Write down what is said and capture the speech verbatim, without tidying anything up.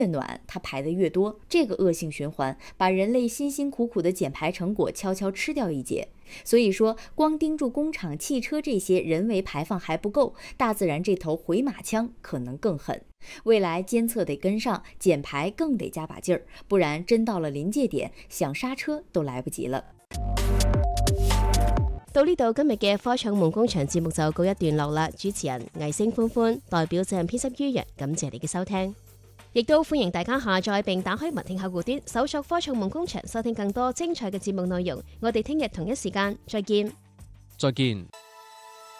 越暖，它排得越多。这个恶性循环把人类辛辛苦苦的减排成果悄悄吃掉一截。所以说，光盯住工厂、汽车这些人为排放还不够，大自然这头回马枪可能更狠。未来监测得跟上，减排更得加把劲儿，不然真到了临界點，想剎車都來不及了。 到呢度今日嘅科創夢工場節目就告一段落啦。主持人魏星歡歡代表責任編輯於人，感謝你嘅收聽。亦都歡迎大家下載並打開文聽客戶端，搜索科創夢工場，收聽更多精彩嘅節目內容。我哋聽日同一時間再見。 再見。